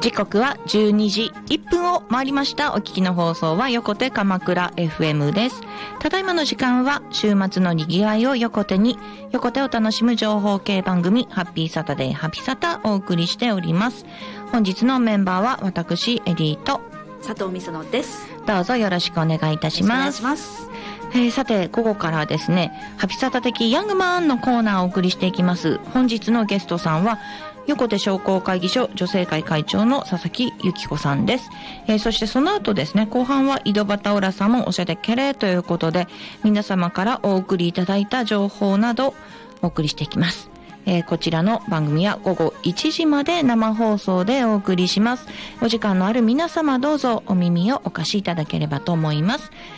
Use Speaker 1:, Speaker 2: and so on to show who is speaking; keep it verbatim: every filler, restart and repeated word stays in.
Speaker 1: 時刻はじゅうにじいっぷんを回りました。お聞きの放送は横手鎌倉 エフエム です。ただいまの時間は週末のにぎわいを横手に、横手を楽しむ情報系番組ハッピーサタデーハピサタお送りしております。本日のメンバーは私エリーと
Speaker 2: 佐藤美園です。
Speaker 1: どうぞよろしくお願いいたします。
Speaker 2: お願いします。
Speaker 1: えー、さて午後からですね、ハピサタ的ヤングマンのコーナーをお送りしていきます。本日のゲストさんは横手商工会議所女性会会長の佐々木由紀子さんです。えー、そしてその後ですね、後半は井戸端浦さんもおしゃれキャレということで、皆様からお送りいただいた情報などお送りしていきます。えー、こちらの番組は午後いちじまで生放送でお送りします。お時間のある皆様どうぞお耳をお貸しいただければと思います。